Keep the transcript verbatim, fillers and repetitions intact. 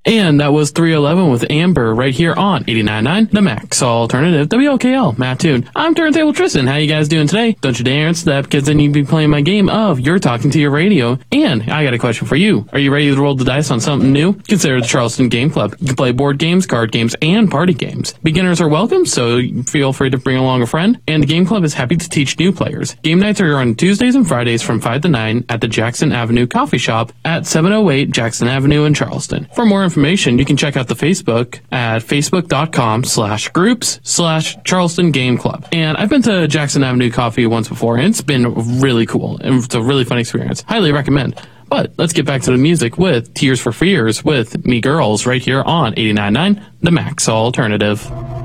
And that was three eleven with Amber right here on eighty-nine point nine, the Max Alternative, W L K L, Matt Toon. I'm Turntable Tristan. How you guys doing today? Don't you dare answer that, because then you'd be playing my game of You're Talking to Your Radio. And I got a question for you. Are you ready to roll the dice on something new? Consider the Charleston Game Club. You can play board games, card games, and party games. Beginners are welcome, so feel free to bring along a friend. And the Game Club is happy to teach new players. Game nights are on Tuesdays and Fridays from five to nine at the Jackson Avenue Coffee Shop at seven oh eight Jackson Avenue in Charleston. For more information, you can check out the Facebook at facebook.com slash groups slash Charleston Game Club. And I've been to Jackson Avenue Coffee once before, and it's been really cool. It's a really fun experience. Highly recommend. But let's get back to the music with Tears for Fears with Me Girls right here on eighty-nine point nine, the Max Alternative.